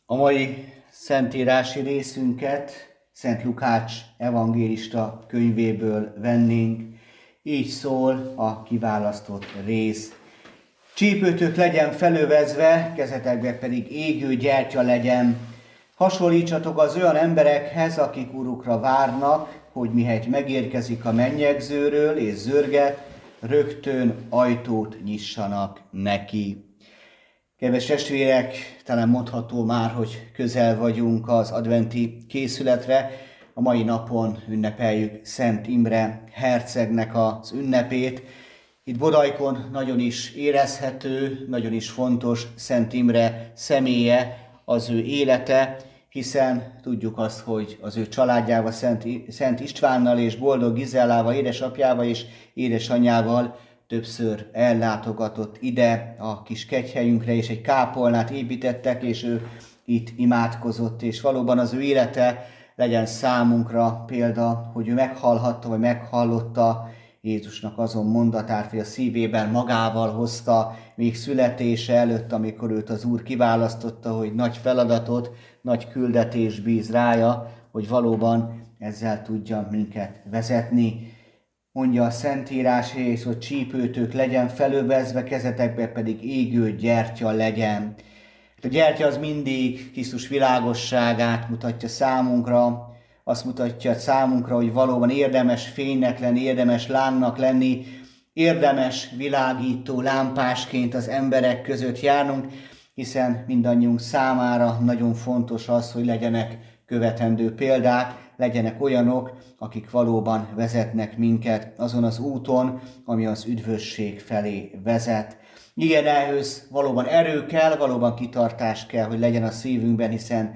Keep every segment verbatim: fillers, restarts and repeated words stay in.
A mai szentírási részünket Szent Lukács evangélista könyvéből vennénk. Így szól a kiválasztott rész. Csípőtök legyen felövezve, kezetekbe pedig égő gyertya legyen. Hasonlítsatok az olyan emberekhez, akik urukra várnak, hogy mihelyt megérkezik a mennyegzőről és zörget, rögtön ajtót nyissanak neki. Kedves testvérek, talán mondható már, hogy közel vagyunk az adventi készületre. A mai napon ünnepeljük Szent Imre hercegnek az ünnepét. Itt Bodajkon nagyon is érezhető, nagyon is fontos Szent Imre személye, az ő élete, hiszen tudjuk azt, hogy az ő családjával, Szent, Szent Istvánnal és Boldog Gizellával, édesapjával és édesanyjával többször ellátogatott ide a kis kegyhelyünkre, és egy kápolnát építettek, és ő itt imádkozott, és valóban az ő élete legyen számunkra példa, hogy ő meghallhatta, vagy meghallotta Jézusnak azon mondatát, hogy a szívében magával hozta még születése előtt, amikor őt az Úr kiválasztotta, hogy nagy feladatot, nagy küldetés bíz rája, hogy valóban ezzel tudja minket vezetni. Mondja a Szentírás, és hogy csípőtök legyen felövezve, kezetekbe pedig égő gyertya legyen. A gyertya az mindig Krisztus világosságát mutatja számunkra, azt mutatja számunkra, hogy valóban érdemes fénynek lenni, érdemes lámnak lenni, érdemes világító lámpásként az emberek között járnunk, hiszen mindannyiunk számára nagyon fontos az, hogy legyenek követendő példák, legyenek olyanok, akik valóban vezetnek minket azon az úton, ami az üdvösség felé vezet. Igen, ehhez valóban erő kell, valóban kitartás kell, hogy legyen a szívünkben, hiszen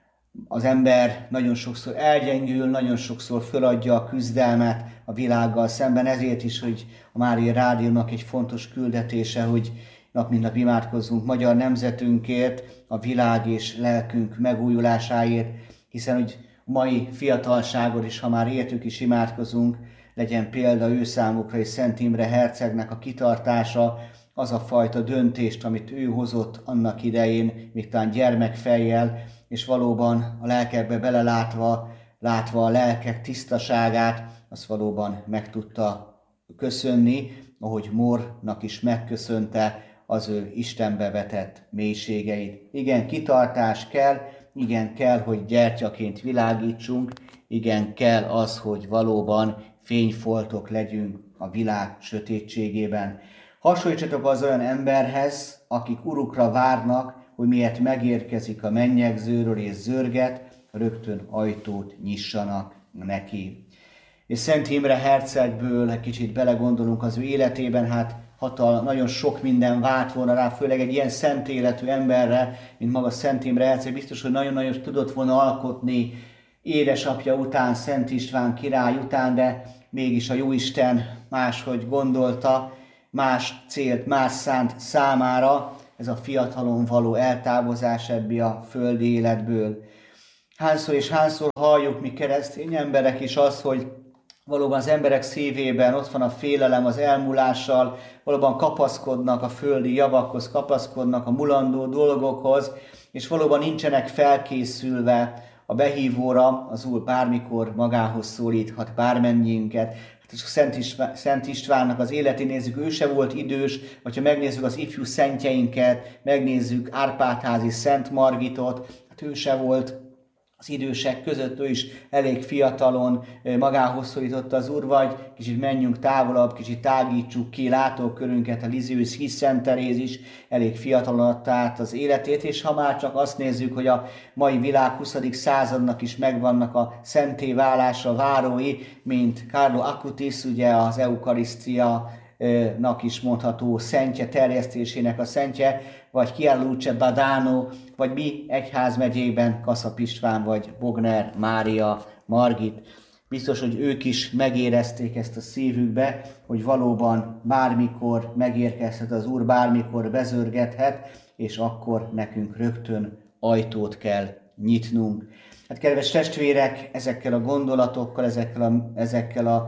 az ember nagyon sokszor elgyengül, nagyon sokszor föladja a küzdelmet a világgal szemben, ezért is, hogy a Mária Rádiónak egy fontos küldetése, hogy nap mint nap imádkozzunk magyar nemzetünkért, a világ és lelkünk megújulásáért, hiszen hogy a mai fiatalságot is, ha már értük is imádkozunk, legyen példa ő számukra és Szent Imre hercegnek a kitartása, az a fajta döntést, amit ő hozott annak idején, még talán gyermekfejjel, és valóban a lelkekbe belelátva, látva a lelkek tisztaságát, azt valóban meg tudta köszönni, ahogy Mornak is megköszönte az ő Istenbe vetett mélységeit. Igen, kitartás kell, igen, kell, hogy gyertyaként világítsunk, igen, kell az, hogy valóban fényfoltok legyünk a világ sötétségében. Hasonlítsatok az olyan emberhez, akik urukra várnak, hogy miért megérkezik a mennyegzőről és zörget, rögtön ajtót nyissanak neki. És Szent Imre hercegből egy kicsit belegondolunk az ő életében, hát hatal, nagyon sok minden várt volna rá, főleg egy ilyen szent életű emberre, mint maga Szent Imre herceg, biztos, hogy nagyon-nagyon tudott volna alkotni édesapja után, Szent István király után, de mégis a Jóisten máshogy gondolta, más célt, más szánt számára, ez a fiatalon való eltávozás ebből a földi életből. Hányszor és hányszor halljuk mi keresztény emberek is azt, hogy valóban az emberek szívében ott van a félelem az elmúlással, valóban kapaszkodnak a földi javakhoz, kapaszkodnak a mulandó dolgokhoz, és valóban nincsenek felkészülve a behívóra, az Úr bármikor magához szólíthat bármennyiünket. Szent, István, Szent Istvánnak az életét nézzük, ő se volt idős, vagy ha megnézzük az ifjú szentjeinket, megnézzük Árpádházi Szent Margitot, hát ő se volt az idősek között, ő is elég fiatalon magához szólította az Úr, vagy kicsit menjünk távolabb, kicsit tágítsuk ki látókörünket, a Lisieux Híz Szent Teréz is elég fiatalon adta át az életét, és ha már csak azt nézzük, hogy a mai világ huszadik századnak is megvannak a szenté válásra várói, mint Carlo Acutis, ugye az Eukarisztia nak is mondható szentje, terjesztésének a szentje, vagy Chiarluce Badano, vagy mi egyházmegyében Kaszap István, vagy Bogner Mária Margit. Biztos, hogy ők is megérezték ezt a szívükbe, hogy valóban bármikor megérkezhet az Úr, bármikor bezörgethet, és akkor nekünk rögtön ajtót kell nyitnunk. Hát kedves testvérek, ezekkel a gondolatokkal, ezekkel a, ezekkel a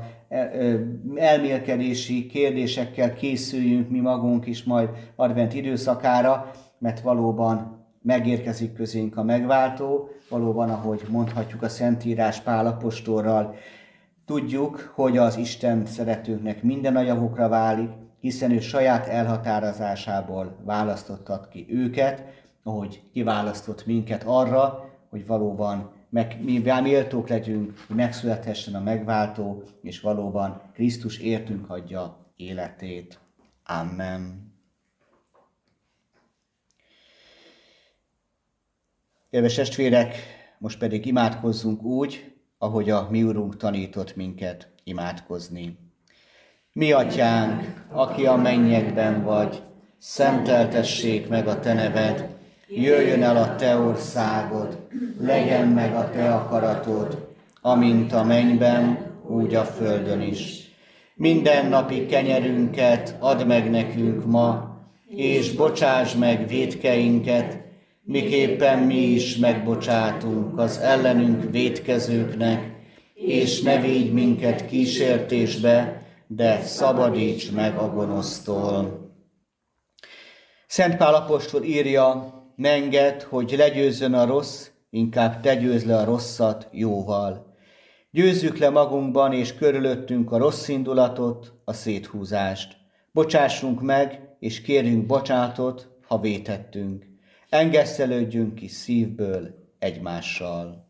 elmélkedési kérdésekkel készüljünk mi magunk is majd advent időszakára, mert valóban megérkezik közénk a megváltó, valóban, ahogy mondhatjuk a Szentírás Pál apostolral, tudjuk, hogy az Isten szeretőknek minden a javukra válik, hiszen ő saját elhatározásából választottat ki őket, ahogy kiválasztott minket arra, hogy valóban meg, mi méltók legyünk, hogy megszülethessen a megváltó, és valóban Krisztus értünk adja életét. Amen. Kedves testvérek, most pedig imádkozzunk úgy, ahogy a mi Urunk tanított minket imádkozni. Mi atyánk, aki a mennyekben vagy, szenteltessék meg a te neved, jöjjön el a te országod, legyen meg a te akaratod, amint a mennyben, úgy a földön is. Minden napi kenyerünket add meg nekünk ma, és bocsáss meg vétkeinket, miképpen mi is megbocsátunk az ellenünk vétkezőknek, és ne védj minket kísértésbe, de szabadíts meg a gonosztól. Szent Pál apostol írja, ne engedd, hogy legyőzzön a rossz, inkább te győzd le a rosszat jóval. Győzzük le magunkban és körülöttünk a rossz indulatot, a széthúzást. Bocsássunk meg, és kérjünk bocsánatot, ha vétettünk. Engesztelődjünk ki szívből egymással.